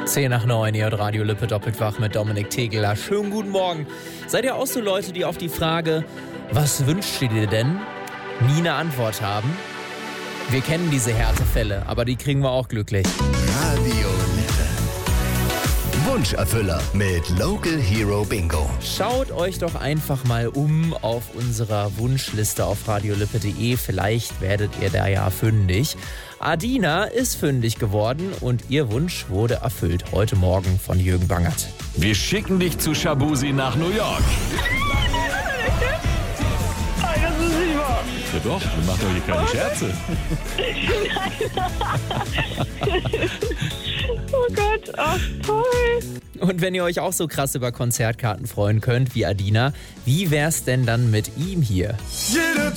10:09, ihr hört Radio Lippe doppelt wach mit Dominik Tegeler. Schönen guten Morgen. Seid ihr auch so Leute, die auf die Frage, was wünscht ihr dir denn, nie eine Antwort haben? Wir kennen diese Härtefälle, aber die kriegen wir auch glücklich. Radio Lippe. Wunscherfüller mit Local Hero Bingo. Schaut euch doch einfach mal um auf unserer Wunschliste auf radiolippe.de. Vielleicht werdet ihr da ja fündig. Adina ist fündig geworden und ihr Wunsch wurde erfüllt heute Morgen von Jürgen Bangert. Wir schicken dich zu Shabuzi nach New York. Das ist nicht wahr. Ja doch, wir machen doch hier keine Scherze. Oh Gott, ach toll. Und wenn ihr euch auch so krass über Konzertkarten freuen könnt wie Adina, wie wär's denn dann mit ihm hier? Jede